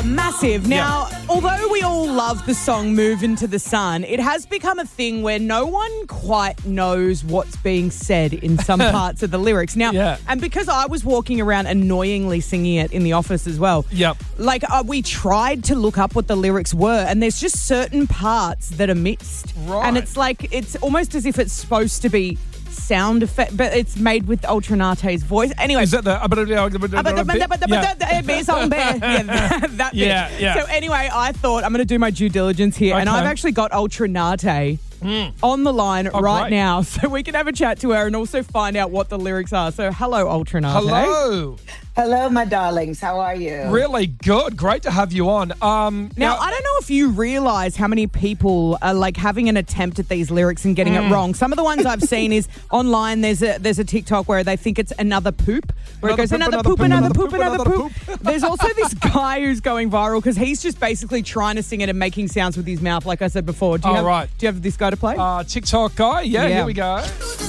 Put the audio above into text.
Massive. Now, although we all love the song Move Into the Sun, it has become a thing where no one quite knows what's being said in some parts of the lyrics. Now, and because I was walking around annoyingly singing it in the office as well, we tried to look up what the lyrics were, and there's just certain parts that are mixed. Right. And it's like, it's almost as if it's supposed to be sound effect, but it's made with Ultranate's voice. Anyway, is that the that bit. So anyway, I thought I'm going to do my due diligence here, and I've actually got Ultranate on the line right now, so we can have a chat to her and also find out what the lyrics are. So hello, Ultranate. Hello, my darlings. How are you? Really good. Great to have you on. Now, I don't know if you realise how many people are like having an attempt at these lyrics and getting it wrong. Some of the ones I've seen is online. There's a TikTok where they think it's another poop, where it goes another poop. There's also this guy who's going viral because he's just basically trying to sing it and making sounds with his mouth, like I said before. Do you have this guy to play? TikTok guy? Yeah, here we go.